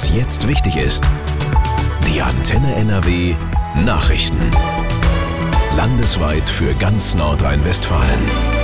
was jetzt wichtig ist. Die Antenne NRW Nachrichten. Landesweit für ganz Nordrhein-Westfalen.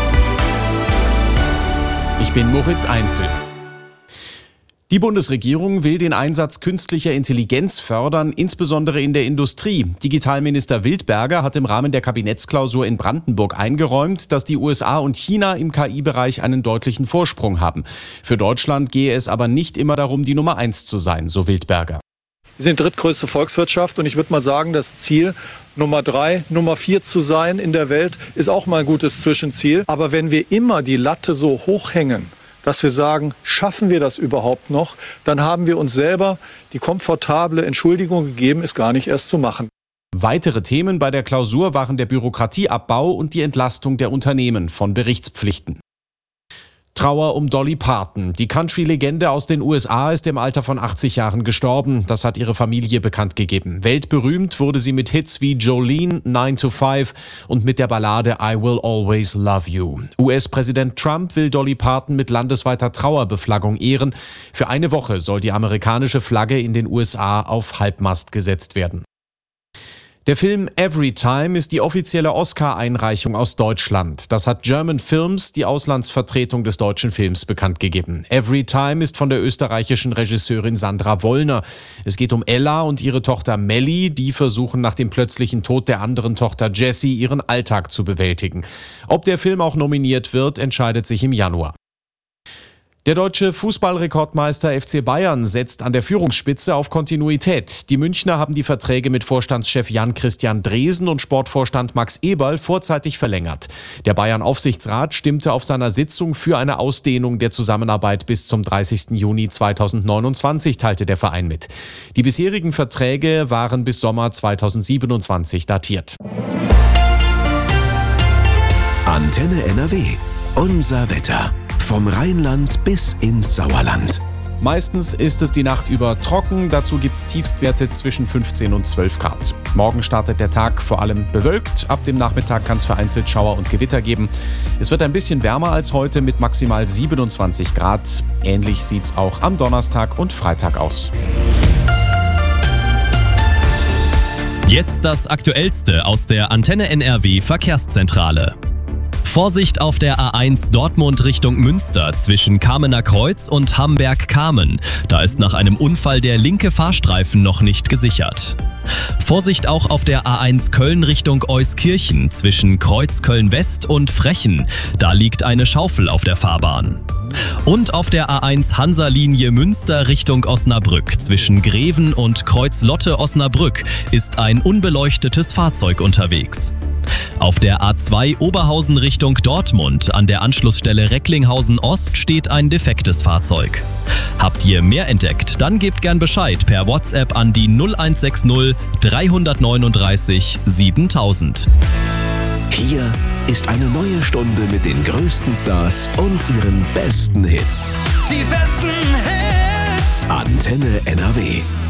Ich bin Moritz Einzel. Die Bundesregierung will den Einsatz künstlicher Intelligenz fördern, insbesondere in der Industrie. Digitalminister Wildberger hat im Rahmen der Kabinettsklausur in Brandenburg eingeräumt, dass die USA und China im KI-Bereich einen deutlichen Vorsprung haben. Für Deutschland gehe es aber nicht immer darum, die Nummer 1 zu sein, so Wildberger. Wir sind drittgrößte Volkswirtschaft und ich würde mal sagen, das Ziel, Nummer 3, Nummer 4 zu sein in der Welt, ist auch mal ein gutes Zwischenziel. Aber wenn wir immer die Latte so hochhängen, dass wir sagen, schaffen wir das überhaupt noch, dann haben wir uns selber die komfortable Entschuldigung gegeben, es gar nicht erst zu machen. Weitere Themen bei der Klausur waren der Bürokratieabbau und die Entlastung der Unternehmen von Berichtspflichten. Trauer um Dolly Parton. Die Country-Legende aus den USA ist im Alter von 80 Jahren gestorben. Das hat ihre Familie bekannt gegeben. Weltberühmt wurde sie mit Hits wie Jolene, 9 to 5 und mit der Ballade I Will Always Love You. US-Präsident Trump will Dolly Parton mit landesweiter Trauerbeflaggung ehren. Für eine Woche soll die amerikanische Flagge in den USA auf Halbmast gesetzt werden. Der Film Everytime ist die offizielle Oscar-Einreichung aus Deutschland. Das hat German Films, die Auslandsvertretung des deutschen Films, bekannt gegeben. Everytime ist von der österreichischen Regisseurin Sandra Wollner. Es geht um Ella und ihre Tochter Melly, die versuchen nach dem plötzlichen Tod der anderen Tochter Jessie ihren Alltag zu bewältigen. Ob der Film auch nominiert wird, entscheidet sich im Januar. Der deutsche Fußballrekordmeister FC Bayern setzt an der Führungsspitze auf Kontinuität. Die Münchner haben die Verträge mit Vorstandschef Jan-Christian Dresen und Sportvorstand Max Eberl vorzeitig verlängert. Der Bayern-Aufsichtsrat stimmte auf seiner Sitzung für eine Ausdehnung der Zusammenarbeit bis zum 30. Juni 2029, teilte der Verein mit. Die bisherigen Verträge waren bis Sommer 2027 datiert. Antenne NRW. Unser Wetter. Vom Rheinland bis ins Sauerland. Meistens ist es die Nacht über trocken, dazu gibt's Tiefstwerte zwischen 15 und 12 Grad. Morgen startet der Tag vor allem bewölkt, ab dem Nachmittag kann es vereinzelt Schauer und Gewitter geben. Es wird ein bisschen wärmer als heute mit maximal 27 Grad. Ähnlich sieht's auch am Donnerstag und Freitag aus. Jetzt das Aktuellste aus der Antenne NRW Verkehrszentrale. Vorsicht auf der A1 Dortmund Richtung Münster zwischen Kamener Kreuz und Hamberg-Kamen. Da ist nach einem Unfall der linke Fahrstreifen noch nicht gesichert. Vorsicht auch auf der A1 Köln Richtung Euskirchen zwischen Kreuz Köln-West und Frechen. Da liegt eine Schaufel auf der Fahrbahn. Und auf der A1 Hansa-Linie Münster Richtung Osnabrück zwischen Greven und Kreuz-Lotte-Osnabrück ist ein unbeleuchtetes Fahrzeug unterwegs. Auf der A2 Oberhausen Richtung Dortmund an der Anschlussstelle Recklinghausen Ost steht ein defektes Fahrzeug. Habt ihr mehr entdeckt? Dann gebt gern Bescheid per WhatsApp an die 0160 339 7000. Hier ist eine neue Stunde mit den größten Stars und ihren besten Hits. Die besten Hits. Antenne NRW.